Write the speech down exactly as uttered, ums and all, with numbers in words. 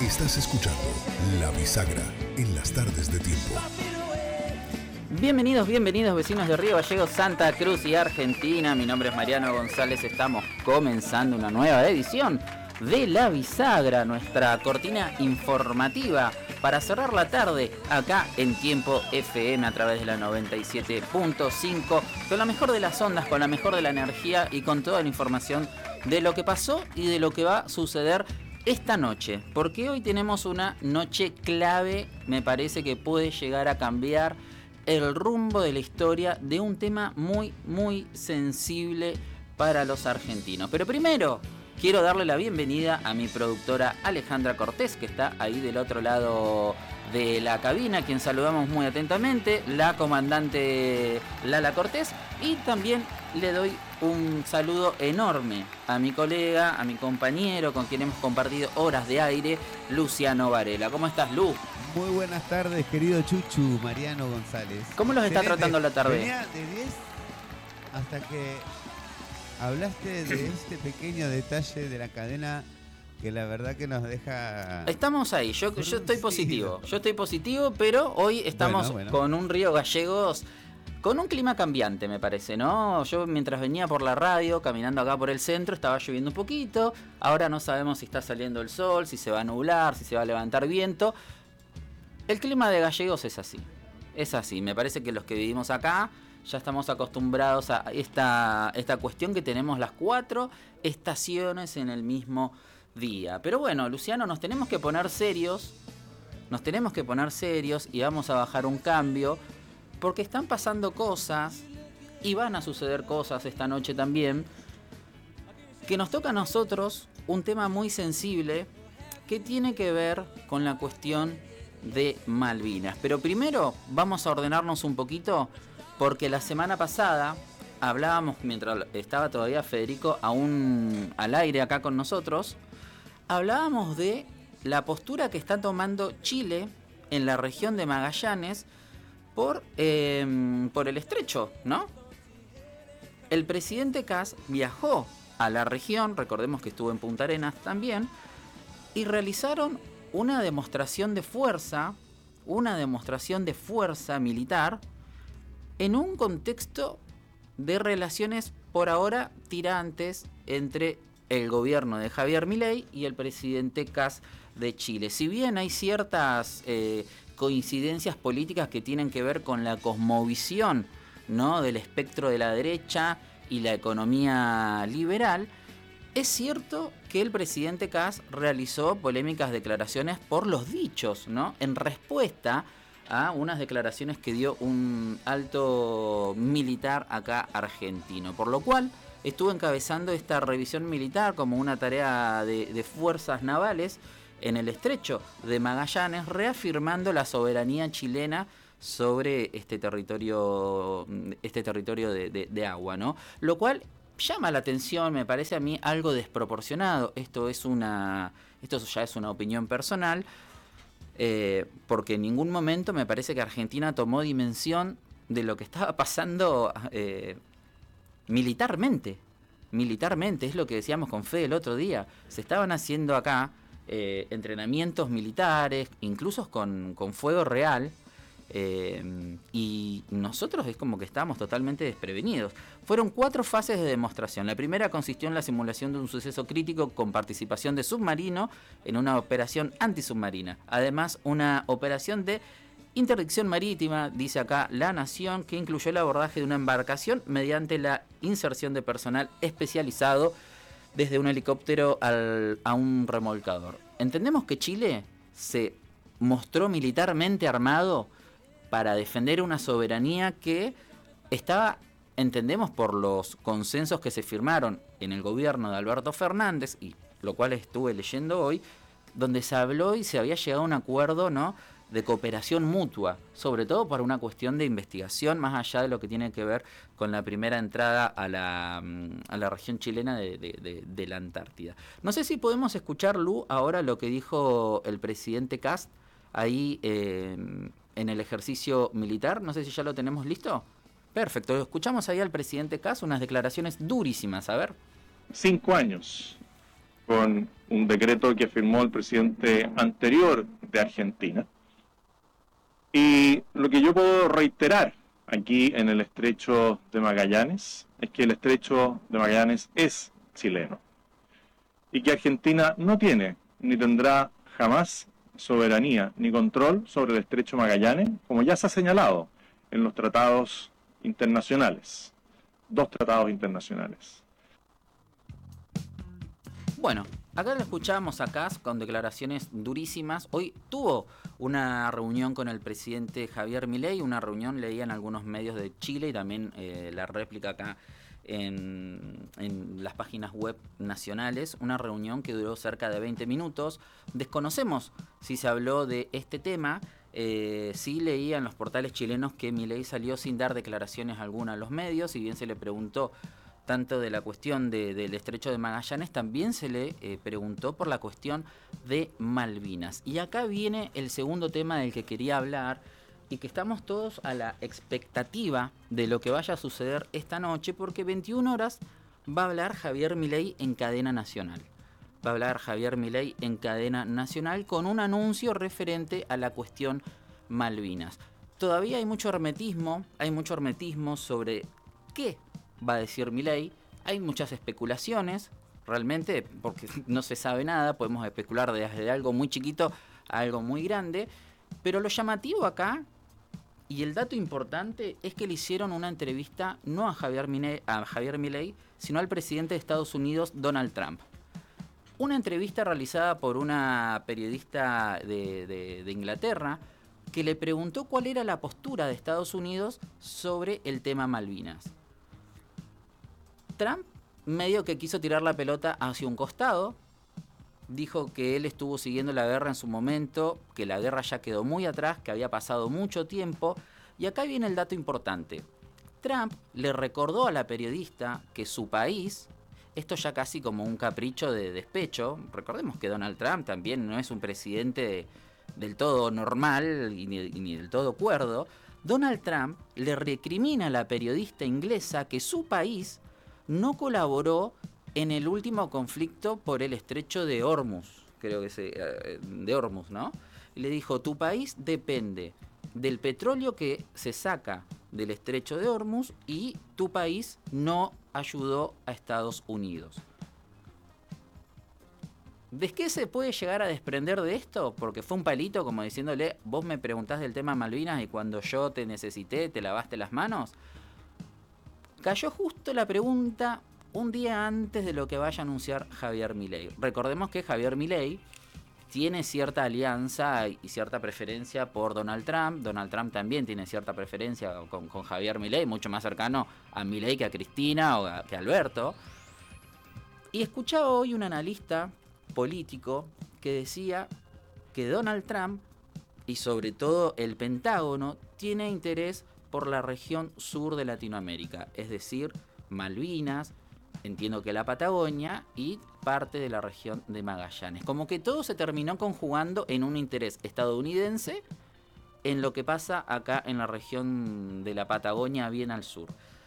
Estás escuchando La Bisagra en las tardes de Tiempo. Bienvenidos, bienvenidos vecinos de Río Gallegos, Santa Cruz y Argentina. Mi nombre es Mariano González. Estamos comenzando una nueva edición de La Bisagra, nuestra cortina informativa para cerrar la tarde acá en Tiempo F M a través de la noventa y siete punto cinco, con la mejor de las ondas, con la mejor de la energía y con toda la información de lo que pasó y de lo que va a suceder esta noche, porque hoy tenemos una noche clave. Me parece que puede llegar a cambiar el rumbo de la historia de un tema muy, muy sensible para los argentinos. Pero primero, quiero darle la bienvenida a mi productora Alejandra Cortés, que está ahí del otro lado de la cabina, a quien saludamos muy atentamente, la comandante Lala Cortés, y también le doy un saludo enorme a mi colega, a mi compañero, con quien hemos compartido horas de aire, Luciano Varela. ¿Cómo estás, Lu? Muy buenas tardes, querido Chuchu, Mariano González. ¿Cómo los está Excelente. tratando la tarde? Venía de diez hasta que hablaste de este pequeño detalle de la cadena que la verdad que nos deja... Estamos ahí, yo, yo estoy positivo, yo estoy positivo, pero hoy estamos bueno, bueno. con un Río Gallegos, con un clima cambiante, me parece, ¿no? Yo mientras venía por la radio, caminando acá por el centro, estaba lloviendo un poquito, ahora no sabemos si está saliendo el sol, si se va a nublar, si se va a levantar viento. El clima de Gallegos es así, es así, me parece que los que vivimos acá ya estamos acostumbrados a esta, esta cuestión que tenemos las cuatro estaciones en el mismo día. Pero bueno, Luciano, nos tenemos que poner serios, nos tenemos que poner serios y vamos a bajar un cambio, porque están pasando cosas y van a suceder cosas esta noche también, que nos toca a nosotros un tema muy sensible que tiene que ver con la cuestión de Malvinas. Pero primero vamos a ordenarnos un poquito, porque la semana pasada hablábamos, mientras estaba todavía Federico aún al aire acá con nosotros, hablábamos de la postura que está tomando Chile en la región de Magallanes por, eh, por el estrecho, ¿no? El presidente Kast viajó a la región, recordemos que estuvo en Punta Arenas también, y realizaron una demostración de fuerza, una demostración de fuerza militar en un contexto de relaciones por ahora tirantes entre el gobierno de Javier Milei y el presidente Kast de Chile. Si bien hay ciertas eh, coincidencias políticas que tienen que ver con la cosmovisión, ¿no?, del espectro de la derecha y la economía liberal, es cierto que el presidente Kast realizó polémicas declaraciones por los dichos, ¿no?, en respuesta a unas declaraciones que dio un alto militar acá argentino, por lo cual estuvo encabezando esta revisión militar como una tarea de, de fuerzas navales en el estrecho de Magallanes, reafirmando la soberanía chilena sobre este territorio, este territorio de, de, de agua, ¿no? Lo cual llama la atención, me parece a mí algo desproporcionado. Esto es una, esto ya es una opinión personal, eh, porque en ningún momento me parece que Argentina tomó dimensión de lo que estaba pasando eh, militarmente. Militarmente, es lo que decíamos con Fede el otro día. Se estaban haciendo acá eh, entrenamientos militares, incluso con, con fuego real. Eh, y nosotros es como que estábamos totalmente desprevenidos. Fueron cuatro fases de demostración. La primera consistió en la simulación de un suceso crítico con participación de submarino en una operación antisubmarina. Además, una operación de interdicción marítima, dice acá La Nación, que incluyó el abordaje de una embarcación mediante la inserción de personal especializado desde un helicóptero al, a un remolcador. Entendemos que Chile se mostró militarmente armado para defender una soberanía que estaba, entendemos por los consensos que se firmaron en el gobierno de Alberto Fernández, y lo cual estuve leyendo hoy, donde se habló y se había llegado a un acuerdo, ¿no?, de cooperación mutua, sobre todo para una cuestión de investigación, más allá de lo que tiene que ver con la primera entrada a la, a la región chilena de, de, de, de la Antártida. No sé si podemos escuchar, Lu, ahora lo que dijo el presidente Kast ahí eh, en el ejercicio militar. No sé si ya lo tenemos listo. Perfecto, escuchamos ahí al presidente Kast, unas declaraciones durísimas, a ver. Cinco años con un decreto que firmó el presidente anterior de Argentina. Y lo que yo puedo reiterar aquí en el Estrecho de Magallanes es que el Estrecho de Magallanes es chileno y que Argentina no tiene ni tendrá jamás soberanía ni control sobre el Estrecho de Magallanes, como ya se ha señalado en los tratados internacionales, dos tratados internacionales. Bueno, acá lo escuchábamos acá con declaraciones durísimas. Hoy tuvo una reunión con el presidente Javier Milei, una reunión leía en algunos medios de Chile y también eh, la réplica acá en, en las páginas web nacionales, una reunión que duró cerca de veinte minutos. Desconocemos si se habló de este tema. Eh, sí leía en los portales chilenos que Milei salió sin dar declaraciones alguna a los medios, si bien se le preguntó tanto de la cuestión de, del Estrecho de Magallanes, también se le eh, preguntó por la cuestión de Malvinas. Y acá viene el segundo tema del que quería hablar y que estamos todos a la expectativa de lo que vaya a suceder esta noche, porque veintiuna horas va a hablar Javier Milei en cadena nacional. Va a hablar Javier Milei en cadena nacional con un anuncio referente a la cuestión Malvinas. Todavía hay mucho hermetismo, hay mucho hermetismo sobre qué va a decir Milei. Hay muchas especulaciones, realmente, porque no se sabe nada, podemos especular desde algo muy chiquito a algo muy grande, pero lo llamativo acá, y el dato importante, es que le hicieron una entrevista no a Javier Milei, a Javier Milei, sino al presidente de Estados Unidos, Donald Trump. Una entrevista realizada por una periodista de, de, de Inglaterra, que le preguntó cuál era la postura de Estados Unidos sobre el tema Malvinas. Trump medio que quiso tirar la pelota hacia un costado, dijo que él estuvo siguiendo la guerra en su momento, que la guerra ya quedó muy atrás, que había pasado mucho tiempo, y acá viene el dato importante. Trump le recordó a la periodista que su país, esto ya casi como un capricho de despecho, recordemos que Donald Trump también no es un presidente del todo normal y ni, ni del todo cuerdo. Donald Trump le recrimina a la periodista inglesa que su país no colaboró en el último conflicto por el estrecho de Hormuz, creo que se, de Hormuz, ¿no? Y le dijo, tu país depende del petróleo que se saca del estrecho de Hormuz y tu país no ayudó a Estados Unidos. ¿De qué se puede llegar a desprender de esto? Porque fue un palito como diciéndole, vos me preguntás del tema Malvinas y cuando yo te necesité te lavaste las manos. Cayó justo la pregunta un día antes de lo que vaya a anunciar Javier Milei. Recordemos que Javier Milei tiene cierta alianza y cierta preferencia por Donald Trump. Donald Trump también tiene cierta preferencia con, con Javier Milei, mucho más cercano a Milei que a Cristina o a, que a Alberto. Y escuchaba hoy un analista político que decía que Donald Trump y sobre todo el Pentágono tiene interés por la región sur de Latinoamérica, es decir, Malvinas, entiendo que la Patagonia y parte de la región de Magallanes. Como que todo se terminó conjugando en un interés estadounidense en lo que pasa acá en la región de la Patagonia, bien al sur.